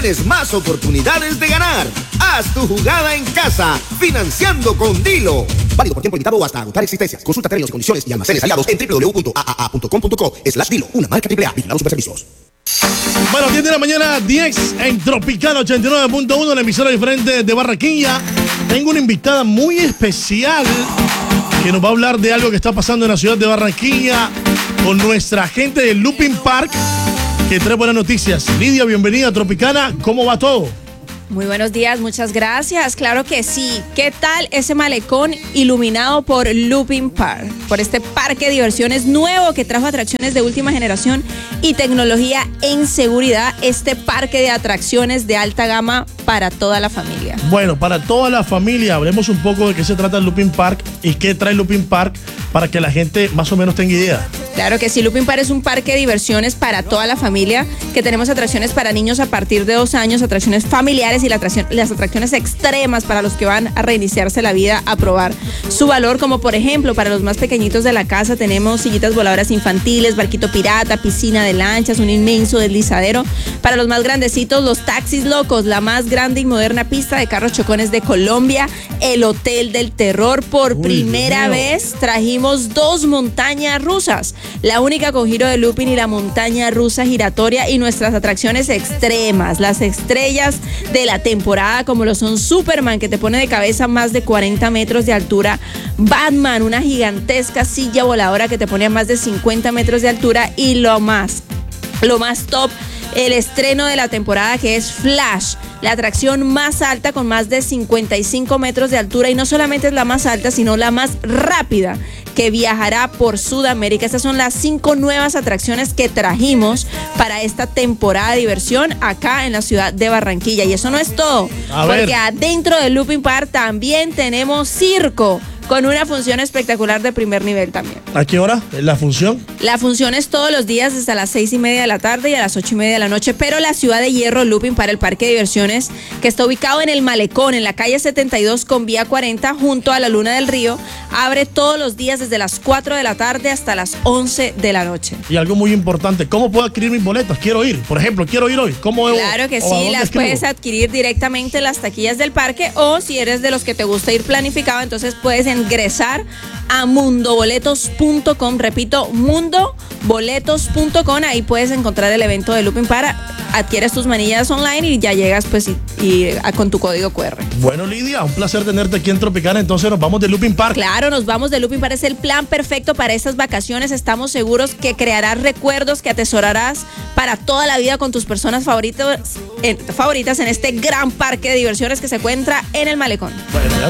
tienes más oportunidades de ganar. Haz tu jugada en casa, financiando con Dilo. Válido por tiempo limitado o hasta agotar existencias. Consulta términos y condiciones y almacenes aliados en www.aaa.com.co/Dilo. Una marca AAA. Vigilados Superservicios. Bueno, 10 de la mañana, 10 en Tropicana 89.1, la emisora diferente de Barranquilla. Tengo una invitada muy especial que nos va a hablar de algo que está pasando en la ciudad de Barranquilla con nuestra gente de Looping Park, que trae buenas noticias. Lidia, bienvenida a Tropicana. ¿Cómo va todo? Muy buenos días, muchas gracias. Claro que sí. ¿Qué tal ese malecón iluminado por Looping Park? Por este parque de diversiones nuevo que trajo atracciones de última generación y tecnología en seguridad. Este parque de atracciones de alta gama para toda la familia. Bueno, para toda la familia, hablemos un poco de qué se trata el Looping Park y qué trae Looping Park para que la gente más o menos tenga idea. Claro que sí, Looping Park es un parque de diversiones para toda la familia, que tenemos atracciones para niños a partir de 2 años, atracciones familiares y las atracciones extremas para los que van a reiniciarse la vida, a probar su valor, como por ejemplo para los más pequeñitos de la casa tenemos sillitas voladoras infantiles, barquito pirata, piscina de lanchas, un inmenso deslizadero. Para los más grandecitos, los taxis locos, la más grande y moderna pista de carros chocones de Colombia, el Hotel del Terror. Por primera vez trajimos 2 montañas rusas, la única con giro de looping y la montaña rusa giratoria, y nuestras atracciones extremas, las estrellas de la temporada, como lo son Superman, que te pone de cabeza más de 40 metros de altura, Batman, una gigantesca silla voladora que te pone a más de 50 metros de altura, y lo más top, el estreno de la temporada, que es Flash, la atracción más alta con más de 55 metros de altura, y no solamente es la más alta, sino la más rápida, que viajará por Sudamérica. Estas son las 5 nuevas atracciones que trajimos para esta temporada de diversión acá en la ciudad de Barranquilla. Y eso no es todo, porque adentro del Looping Park también tenemos circo, con una función espectacular de primer nivel también. ¿A qué hora es la función? La función es todos los días desde las 6:30 de la tarde y a las 8:30 de la noche, pero la Ciudad de Hierro Looping para el parque de diversiones, que está ubicado en el Malecón, en la calle 72 con vía 40, junto a la Luna del Río, abre todos los días desde las 4 de la tarde hasta las 11 de la noche. Y algo muy importante, ¿cómo puedo adquirir mis boletas? Quiero ir, por ejemplo, quiero ir hoy. ¿Cómo Claro que sí, las puedes adquirir directamente en las taquillas del parque, o si eres de los que te gusta ir planificado, entonces puedes ingresar a mundoboletos.com, repito, mundoboletos.com, ahí puedes encontrar el evento de Looping Park, adquieres tus manillas online y ya llegas pues con tu código QR. Bueno, Lidia, un placer tenerte aquí en Tropicana. Entonces nos vamos de Looping Park. Claro, nos vamos de Looping Park, es el plan perfecto para estas vacaciones. Estamos seguros que crearás recuerdos que atesorarás para toda la vida con tus personas favoritas en este gran parque de diversiones que se encuentra en el Malecón. Bueno,